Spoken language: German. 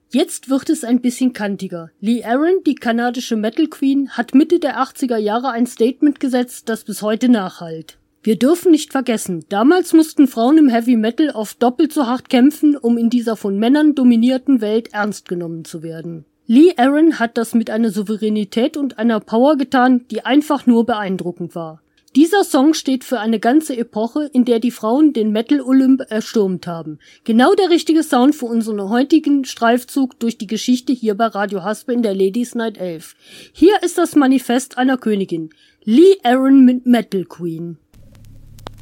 Jetzt wird es ein bisschen kantiger. Lee Aaron, die kanadische Metal Queen, hat Mitte der 80er Jahre ein Statement gesetzt, das bis heute nachhallt. Wir dürfen nicht vergessen, damals mussten Frauen im Heavy Metal oft doppelt so hart kämpfen, um in dieser von Männern dominierten Welt ernst genommen zu werden. Lee Aaron hat das mit einer Souveränität und einer Power getan, die einfach nur beeindruckend war. Dieser Song steht für eine ganze Epoche, in der die Frauen den Metal-Olymp erstürmt haben. Genau der richtige Sound für unseren heutigen Streifzug durch die Geschichte hier bei Radio Haspe in der Ladies Night 11. Hier ist das Manifest einer Königin. Lee Aaron mit Metal Queen.